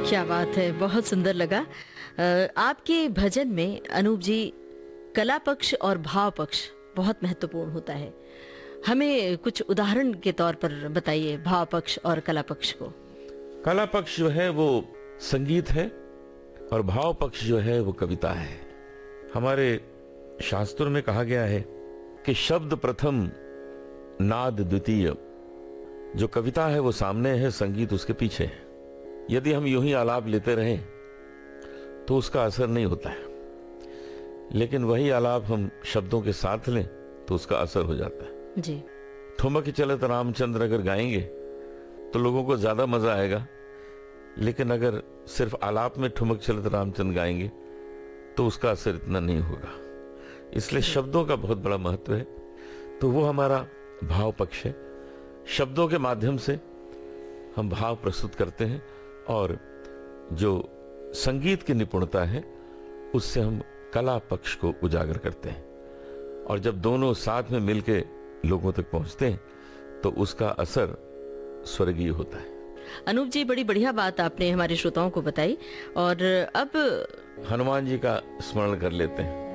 क्या बात है, बहुत सुंदर लगा। आपके भजन में अनूप जी कला पक्ष और भाव पक्ष बहुत महत्वपूर्ण होता है। हमें कुछ उदाहरण के तौर पर बताइए भाव पक्ष और कला पक्ष को। कला पक्ष जो है वो संगीत है और भाव पक्ष जो है वो कविता है। हमारे शास्त्रों में कहा गया है कि शब्द प्रथम नाद द्वितीय। जो कविता है वो सामने है, संगीत उसके पीछे है। यदि हम यूं ही आलाप लेते रहें तो उसका असर नहीं होता है, लेकिन वही आलाप हम शब्दों के साथ लें तो उसका असर हो जाता है जी। ठुमक चलत रामचंद्र अगर गाएंगे तो लोगों को ज्यादा मजा आएगा, लेकिन अगर सिर्फ आलाप में ठुमक चलत रामचंद्र गाएंगे तो उसका असर इतना नहीं होगा। इसलिए शब्दों का बहुत बड़ा महत्व है। तो वो हमारा भाव पक्ष है। शब्दों के माध्यम से हम भाव प्रस्तुत करते हैं और जो संगीत की निपुणता है उससे हम कला पक्ष को उजागर करते हैं। और जब दोनों साथ में मिलके लोगों तक पहुंचते हैं तो उसका असर स्वर्गीय होता है। अनूप जी, बड़ी बढ़िया बात आपने हमारे श्रोताओं को बताई। और अब हनुमान जी का स्मरण कर लेते हैं।